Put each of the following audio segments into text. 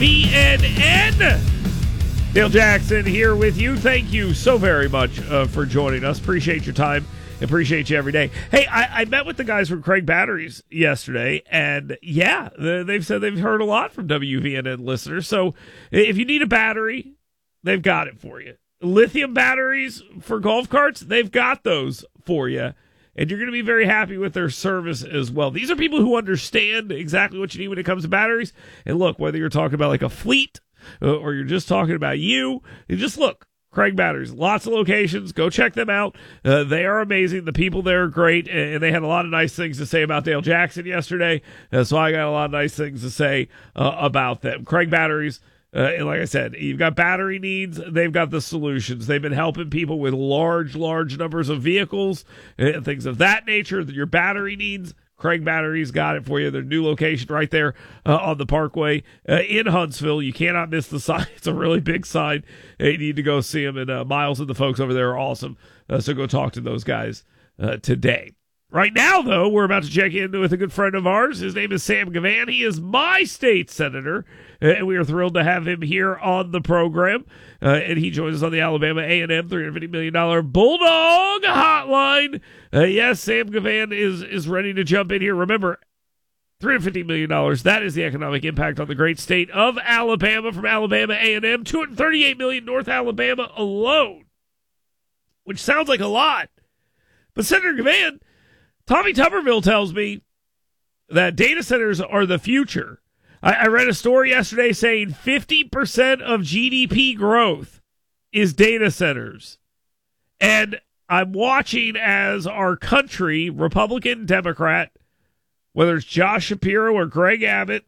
WVNN. Dale Jackson here with you. Thank you so very much for joining us. Appreciate your time. Appreciate you every day. Hey, I met with the guys from Craig Batteries yesterday, and yeah, they've said they've heard a lot from WVNN listeners. So if you need a battery, they've got it for you. Lithium batteries for golf carts, they've got those for you. And you're going to be very happy with their service as well. These are people who understand exactly what you need when it comes to batteries. And look, whether you're talking about like a fleet or you're just talking about you just look. Craig Batteries, lots of locations. Go check them out. They are amazing. The people there are great, and they had a lot of nice things to say about Dale Jackson yesterday. So I got a lot of nice things to say about them. Craig Batteries, and like I said, you've got battery needs. They've got the solutions. They've been helping people with large numbers of vehicles and things of that nature. Your battery needs, Craig Batteries got it for you. Their new location right there on the Parkway in Huntsville. You cannot miss the sign. It's a really big sign. You need to go see them. And Miles and the folks over there are awesome. So go talk to those guys today. Right now, though, we're about to check in with a good friend of ours. His name is Sam Gavan. He is my state senator, and we are thrilled to have him here on the program. And he joins us on the Alabama A&M $350 million Bulldog Hotline. Yes, Sam Gavan is ready to jump in here. Remember, $350 million, that is the economic impact on the great state of Alabama from Alabama A&M. $238 million North Alabama alone, which sounds like a lot. But Senator Gavan, Tommy Tuberville tells me that data centers are the future. I read a story yesterday saying 50% of GDP growth is data centers. And I'm watching as our country, Republican, Democrat, whether it's Josh Shapiro or Greg Abbott,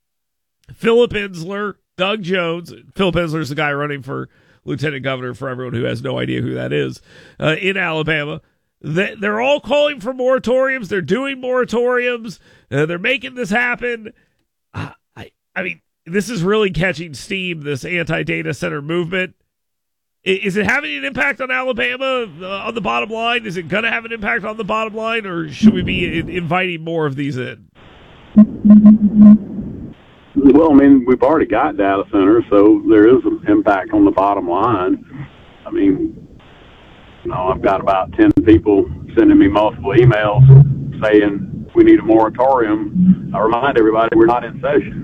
Philip Insler, Doug Jones. Philip Insler is the guy running for lieutenant governor for everyone who has no idea who that is, in Alabama. They're all calling for moratoriums. They're doing moratoriums. They're making this happen. I mean, this is really catching steam, this anti-data center movement. Is it having an impact on Alabama on the bottom line? Is it going to have an impact on the bottom line, or should we be inviting more of these in? Well, I mean, we've already got data centers, so there is an impact on the bottom line. I mean, I've got about 10 people sending me multiple emails saying we need a moratorium. I remind everybody we're not in session.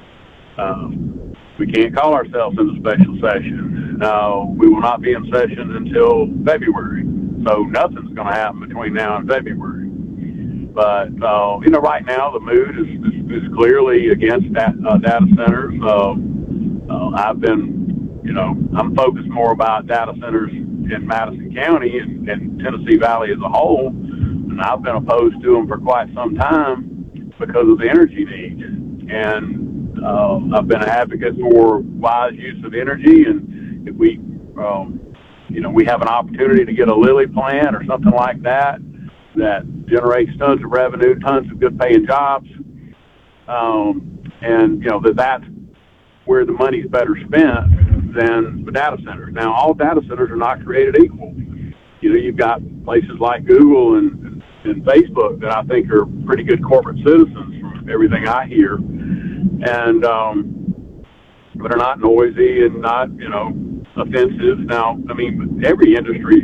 We can't call ourselves in the special session. We will not be in session until February. So nothing's going to happen between now and February. But, right now the mood is clearly against data centers. I've been, I'm focused more about data centers in Madison County and Tennessee Valley as a whole, and I've been opposed to them for quite some time because of the energy needs. And I've been an advocate for wise use of energy, and if we, we have an opportunity to get a Lilly plant or something like that generates tons of revenue, tons of good-paying jobs, and that's where the money's better spent than the data centers. Now, all data centers are not created equal. You've got places like Google and Facebook that I think are pretty good corporate citizens from everything I hear, and but are not noisy and not, offensive. Now, I mean, every industry